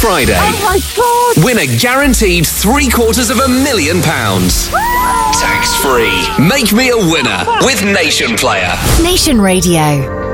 Friday. Oh my God! Win a guaranteed £750,000. Tax-free. Make me a winner with Nation Player. Nation Radio.